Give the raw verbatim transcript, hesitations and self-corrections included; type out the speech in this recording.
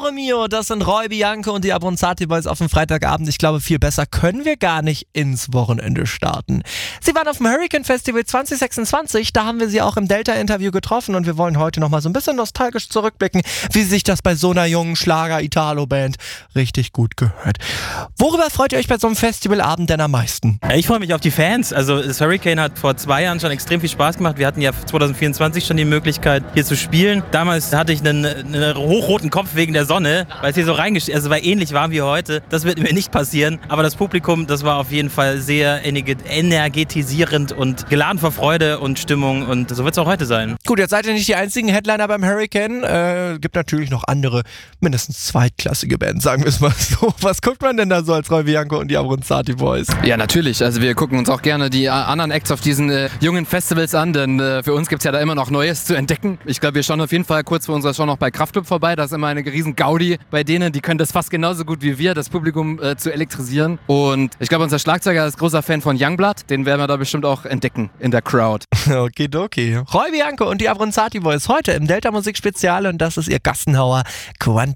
Amore Mio, das sind Roy Bianco und die Abronzati Boys auf dem Freitagabend. Ich glaube, viel besser können wir gar nicht ins Wochenende starten. Sie waren auf dem Hurricane Festival zwanzig sechsundzwanzig, da haben wir sie auch im Delta-Interview getroffen und wir wollen heute nochmal so ein bisschen nostalgisch zurückblicken, wie sich das bei so einer jungen Schlager-Italo-Band richtig gut gehört. Worüber freut ihr euch bei so einem Festivalabend denn am meisten? Ich freue mich auf die Fans. Also das Hurricane hat vor zwei Jahren schon extrem viel Spaß gemacht. Wir hatten ja zwanzig vierundzwanzig schon die Möglichkeit, hier zu spielen. Damals hatte ich einen, einen hochroten Kopf wegen der Sonne, weil es hier so reingestellt, also war ähnlich warm wie heute. Das wird mir nicht passieren. Aber das Publikum, das war auf jeden Fall sehr energetisierend und geladen vor Freude und Stimmung. Und so wird es auch heute sein. Gut, jetzt seid ihr nicht die einzigen Headliner beim Hurricane. Äh, gibt natürlich noch andere, mindestens zweitklassige Bands, sagen wir es mal so. Was guckt man denn da so als Roy Bianco und die Abronzati Boys? Ja, natürlich. Also wir gucken uns auch gerne die anderen Acts auf diesen äh, jungen Festivals an, denn äh, für uns gibt es ja da immer noch Neues zu entdecken. Ich glaube, wir schauen auf jeden Fall kurz vor unserer Show noch bei Kraftklub vorbei. Das ist immer eine riesen Gaudi bei denen. Die können das fast genauso gut wie wir, das Publikum äh, zu elektrisieren. Und ich glaube, unser Schlagzeuger ist großer Fan von Youngblood. Den werden wir da bestimmt auch entdecken in der Crowd. Okidoki. Roy Bianco und die Abronzati Boys heute im Delta Musik Spezial und das ist ihr Gassenhauer Quantum.